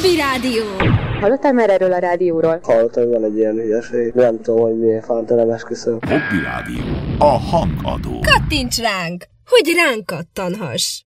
Hoppi Rádió! Hallottál már erről a rádióról? Hallottam, hogy van egy ilyen hülyeség. Nem tudom, hogy miért fánt, nem esküszöm. Hoppi Rádió, a hangadó. Kattints ránk, hogy ránk kattanhass!